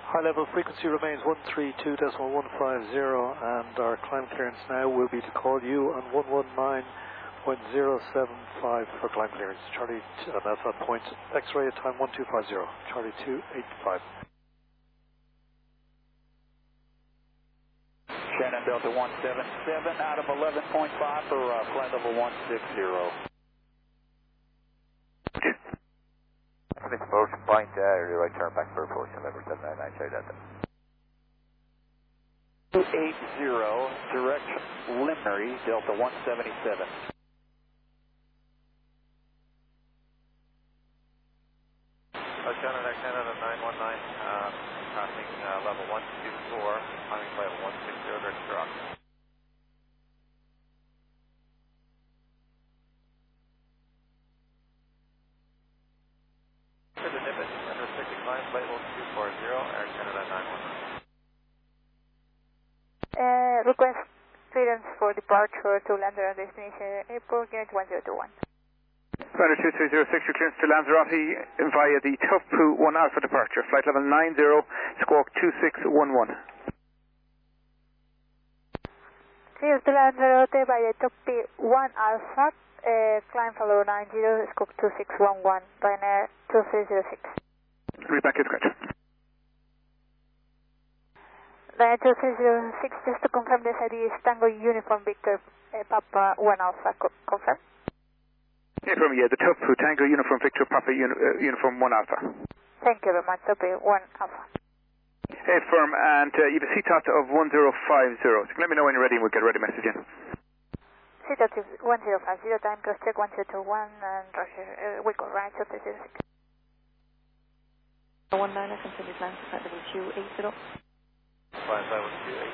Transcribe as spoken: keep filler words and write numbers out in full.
High level frequency remains one three two point one five zero, and our climb clearance now will be to call you on one one nine point zero seven five for climb clearance. Charlie, and that's at point X-ray at time one two five zero. Charlie two eight five. Shannon Delta one seven seven out of eleven point five for uh, flight level one six zero. This motion point, uh, early right turn back for approach November seven nine nine, Charlie Delta. two eight zero, direct preliminary, Delta one seventy-seven. Uh, Canada, Canada nine one nine, uh, passing uh, level one two four, climbing flight one six zero, direct to rock. To the Nippon, unrestricted climb flight one two four zero, Air Canada nine one nine. Uh, request clearance for departure to Lanzarote destination airport, unit one zero two one. Runner two three zero six, your clearance to Lanzarote via the Tufpu one Alpha departure, flight level nine zero, squawk two six one one. Clear to Lanzarote via Tufpu one Alpha, uh, climb follow nine zero, squawk two six one one, Ryanair two three zero six. Read back to scratch. Ryanair two three zero six, just to confirm this I D is Tango Uniform Victor uh, Papa one Alpha, co confirm? Affirm, yeah, the Tufpu Tango Uniform Victor Papa uni uh, Uniform one Alpha. Thank you very much, Tufpu one Alpha. Affirm, and uh, you have a C T O T of one zero five zero. So let me know when you're ready and we'll get a ready message in. C T O T one zero five zero, time cross check one zero two one, and Roger, uh, we go right to three zero six. one nine, I can send you plan to flight level two eight zero. Flight level two eight